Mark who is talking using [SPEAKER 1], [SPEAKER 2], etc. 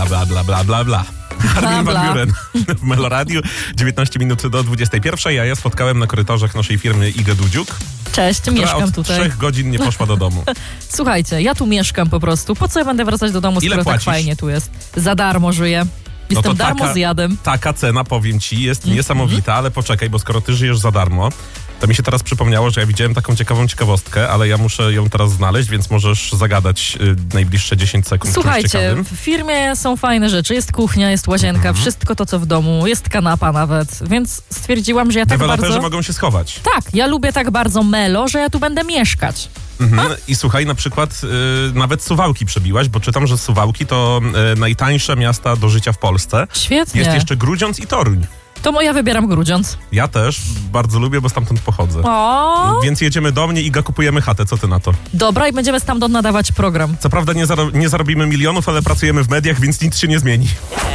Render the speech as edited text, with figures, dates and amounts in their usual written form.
[SPEAKER 1] bla, bla, bla, bla, bla. Armin van Buuren w Meloradiu, 19 minut do 21. A ja spotkałem na korytarzach naszej firmy Igę Dudziuk,
[SPEAKER 2] Cześć,
[SPEAKER 1] która
[SPEAKER 2] mieszkam
[SPEAKER 1] od
[SPEAKER 2] tutaj.
[SPEAKER 1] 3 godzin nie poszła do domu.
[SPEAKER 2] Słuchajcie, ja tu mieszkam po prostu. Po co ja będę wracać do domu,
[SPEAKER 1] Ile
[SPEAKER 2] skoro
[SPEAKER 1] płacisz?
[SPEAKER 2] tak fajnie tu jest? Za darmo żyję. Jestem darmozjadem.
[SPEAKER 1] Taka cena, powiem ci, jest niesamowita, ale poczekaj, bo skoro ty żyjesz za darmo, to mi się teraz przypomniało, że ja widziałem taką ciekawostkę, ale ja muszę ją teraz znaleźć, więc możesz zagadać najbliższe 10 sekund.
[SPEAKER 2] Słuchajcie, w firmie są fajne rzeczy. Jest kuchnia, jest łazienka, wszystko to, co w domu. Jest kanapa nawet, więc stwierdziłam, że ja tak
[SPEAKER 1] Deweloperzy
[SPEAKER 2] bardzo...
[SPEAKER 1] mogą się schować.
[SPEAKER 2] Tak, ja lubię tak bardzo melo, że ja tu będę mieszkać.
[SPEAKER 1] I słuchaj, na przykład nawet Suwałki przebiłaś, bo czytam, że Suwałki to najtańsze miasta do życia w Polsce.
[SPEAKER 2] Świetnie.
[SPEAKER 1] Jest jeszcze Grudziądz i Toruń.
[SPEAKER 2] To ja wybieram Grudziądz.
[SPEAKER 1] Ja też bardzo lubię, bo stamtąd pochodzę.
[SPEAKER 2] O,
[SPEAKER 1] Więc jedziemy do mnie i kupujemy chatę. Co ty na to?
[SPEAKER 2] dobra, i będziemy stamtąd nadawać program.
[SPEAKER 1] Co prawda nie zarobimy milionów, ale pracujemy w mediach, więc nic się nie zmieni.